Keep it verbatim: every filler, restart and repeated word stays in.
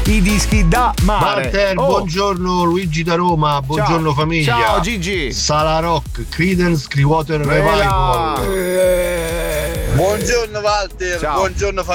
i dischi da mare. Walter, Oh. buongiorno Luigi da Roma, buongiorno Ciao. famiglia. Ciao Gigi. Sala Rock, Creedence Clearwater Bella. Revival. Buongiorno Walter, Ciao. buongiorno